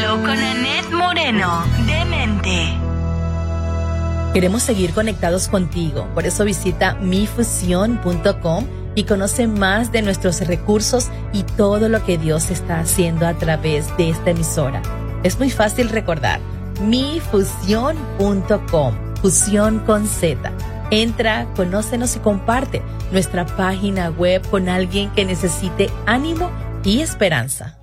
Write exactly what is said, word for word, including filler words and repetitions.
Diario con Annette Moreno, Demente. Queremos seguir conectados contigo, por eso visita mi fusión punto com y conoce más de nuestros recursos y todo lo que Dios está haciendo a través de esta emisora. Es muy fácil recordar, mi fusión punto com, fusión con Z. Entra, conócenos y comparte nuestra página web con alguien que necesite ánimo y esperanza.